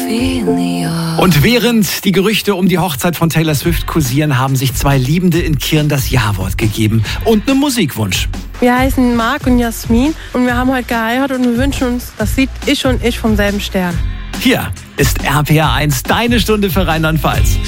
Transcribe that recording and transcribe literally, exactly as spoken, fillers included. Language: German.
Und während die Gerüchte um die Hochzeit von Taylor Swift kursieren, haben sich zwei Liebende in Kirn das Ja-Wort gegeben und einen Musikwunsch. Wir heißen Marc und Jasmin und wir haben heute geheiratet und wir wünschen uns, das sieht ich und ich vom selben Stern. Hier ist R P R eins, deine Stunde für Rheinland-Pfalz.